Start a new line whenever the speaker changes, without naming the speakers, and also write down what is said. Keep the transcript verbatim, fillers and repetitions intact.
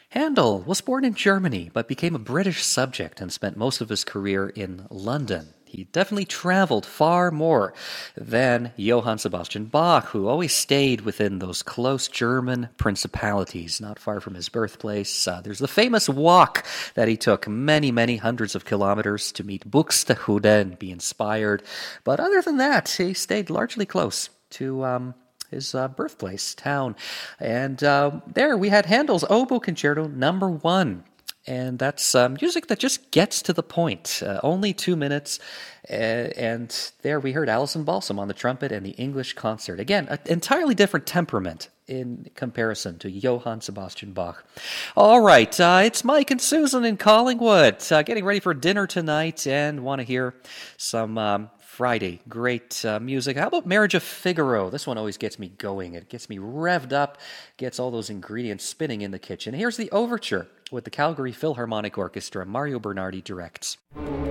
Handel was born in Germany, but became a British subject and spent most of his career in London. He definitely traveled far more than Johann Sebastian Bach, who always stayed within those close German principalities, not far from his birthplace. Uh, there's the famous walk that he took many, many hundreds of kilometers to meet Buxtehude and be inspired. But other than that, he stayed largely close to um, his uh, birthplace, town. And uh, there we had Handel's Oboe Concerto number one. And that's uh, music that just gets to the point. Uh, only two minutes. Uh, and there we heard Alison Balsam on the trumpet and the English concert. Again, an entirely different temperament in comparison to Johann Sebastian Bach. All right, uh, it's Mike and Susan in Collingwood, uh, getting ready for dinner tonight and want to hear some um, Friday great uh, music. How about Marriage of Figaro? This one always gets me going. It gets me revved up, gets all those ingredients spinning in the kitchen. Here's the overture with the Calgary Philharmonic Orchestra. Mario Bernardi directs.